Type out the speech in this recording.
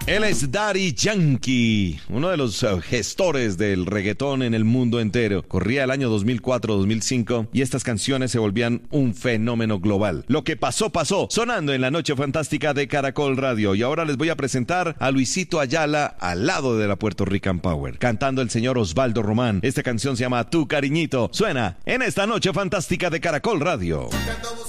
Él es Daddy Yankee, uno de los gestores del reggaetón en el mundo entero. Corría el año 2004-2005 y estas canciones se volvían un fenómeno global. Lo que pasó, pasó, sonando en la noche fantástica de Caracol Radio. Y ahora les voy a presentar a Luisito Ayala al lado de la Puerto Rican Power, cantando el señor Osvaldo Román. Esta canción se llama Tu Cariñito. Suena en esta noche fantástica de Caracol Radio.